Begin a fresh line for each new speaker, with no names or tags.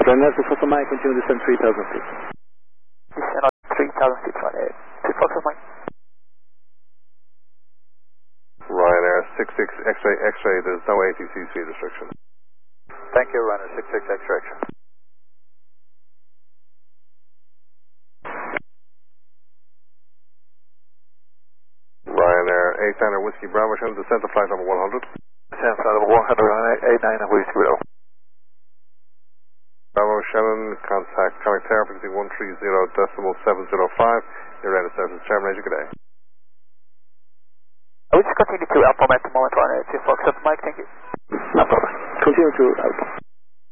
Ryanair 24 Mike, continue descent 3000 feet.
Descend on 3000 feet, Ryanair 24 Mike.
Ryanair 66 X-ray, X-ray, there's no ATC speed restriction.
Thank you, Ryanair 66 X-ray.
Ryanair 89er Whiskey Bravo, descend to flight number 100.
Descend flight number 100, Ryanair 89er Whiskey Bravo.
Bravo Shannon, contact Connectair, frequency 130.705. Your radar service terminated. Good day.
I will just continue to Alpha at the moment, Ryanair 247 Mike, thank you.
No problem. Continue to Alpha.